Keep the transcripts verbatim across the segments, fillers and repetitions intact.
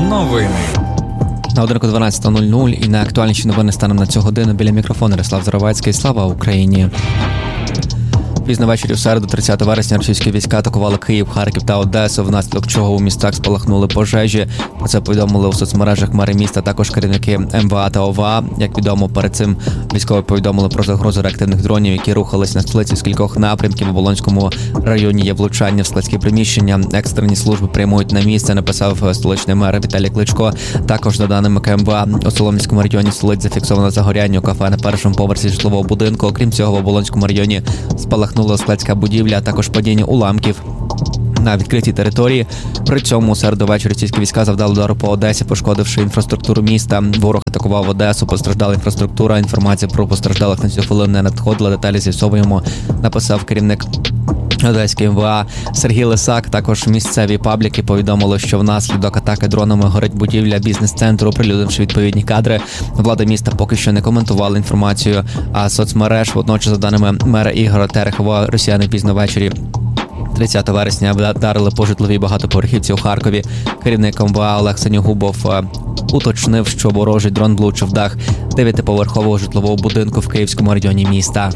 Новини. На годинку дванадцята нуль нуль і найактуальніші новини станом на цю годину. Біля мікрофону Ярослав Заровецький. Слава Україні! Пізно ввечері в середу, тридцятого вересня, російські війська атакували Київ, Харків та Одесу, внаслідок чого у містах спалахнули пожежі. Про це повідомили у соцмережах мери міста, також керівники ем ве а та о ве а. Як відомо, перед цим військові повідомили про загрозу реактивних дронів, які рухались на столиці з кількох напрямків. У Оболонському районі є влучання в складські приміщення. Екстрені служби прямують на місце, написав столичний мер Віталій Кличко. Також, за даними ка ем ве а, у Солом'янському районі столиці зафіксовано загоряння у кафе на першому поверсі житлового будинку. Окрім цього, в Оболонському районі спалахнули складська будівля, а також падіння уламків на відкритій території. При цьому у середу ввечері російські війська завдали удару по Одесі, пошкодивши інфраструктуру міста. Ворог атакував Одесу, постраждала інфраструктура. Інформація про постраждалих на цю хвилину не надходила. Деталі з'ясовуємо, написав керівник Одеської ем ве а Сергій Лисак. Також місцеві пабліки повідомили, що внаслідок атаки дронами горить будівля бізнес-центру, оприлюднивши відповідні кадри. Влада міста поки що не коментувала інформацію, а соцмереж. Водночас, за даними мера Ігоря Терехова, росіяни пізно ввечері тридцятого вересня вдарили по житловій багатоповерхівці у Харкові. Керівник ем ве а Олег Синьогубов уточнив, що ворожий дрон влучив дах дев'ятиповерхового житлового будинку в Київському районі міста.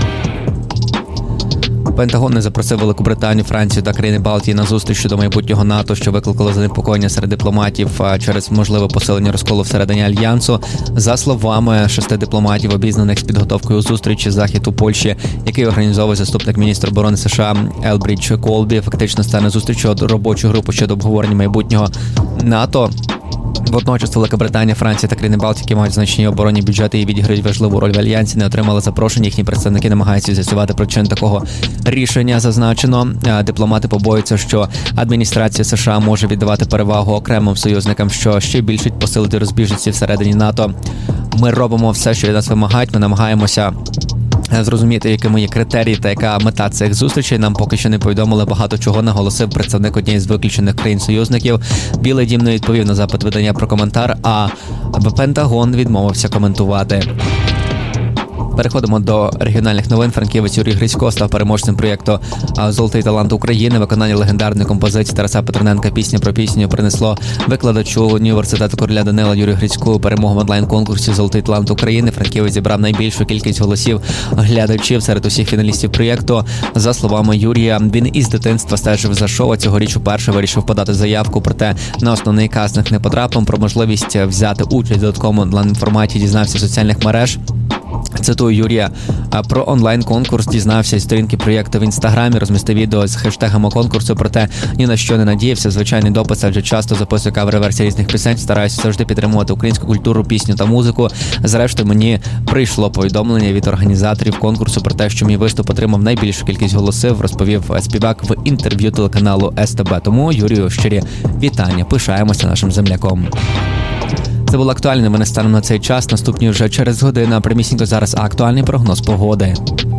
Пентагон не запросив Великобританію, Францію та країни Балтії на зустріч щодо майбутнього НАТО, що викликало занепокоєння серед дипломатів через можливе посилення розколу всередині Альянсу. За словами шести дипломатів, обізнаних з підготовкою зустрічі, захід у Польщі, який організовує заступник міністра оборони США Елбрідж Колбі, фактично стане зустрічю робочої групи щодо обговорення майбутнього НАТО. Водночас Великобританія, Франція та країни Балтії мають значні оборонні бюджети і відіграють важливу роль в Альянсі. Не отримали запрошення. Їхні представники намагаються з'ясувати причини такого рішення. Зазначено, дипломати побоюються, що адміністрація США може віддавати перевагу окремим союзникам, що ще більше посилити розбіжності всередині НАТО. Ми робимо все, що від нас вимагають. Ми намагаємося зрозуміти, якими є критерії та яка мета цих зустрічей. Нам поки що не повідомили багато чого, наголосив представник однієї з виключених країн-союзників. Білий дім не відповів на запит видання про коментар, а Пентагон відмовився коментувати. Переходимо до регіональних новин. Франківець Юрій Грицько став переможцем проєкту «Золотий талант України». Виконання легендарної композиції Тараса Петрененка «Пісня про пісню» принесло викладачу університету Короля Данила Юрію Грицьку перемогу в онлайн-конкурсі «Золотий талант України». Франківець зібрав найбільшу кількість голосів глядачів серед усіх фіналістів проєкту. За словами Юрія, він із дитинства стежив за шоу, а цьогоріч уперше вирішив подати заявку, проте на основний кастинг не потрапив. Про можливість взяти участь в додатковому онлайн-форматі дізнався в соціальних мереж. Цитую Юрія, про онлайн-конкурс дізнався із сторінки проєкту в Інстаграмі, розмістив відео з хештегами конкурсу, проте ні на що не надіявся. Звичайний допис, адже часто записую кавер-версії різних пісень, стараюся завжди підтримувати українську культуру, пісню та музику. Зрештою, мені прийшло повідомлення від організаторів конкурсу про те, що мій виступ отримав найбільшу кількість голосів, розповів співак в інтерв'ю телеканалу ес те бе. Тому Юрію щирі вітання, пишаємося нашим земляком. Це було актуальне новини станом на цей час. Наступні вже через годину. Прямісінько зараз актуальний прогноз погоди.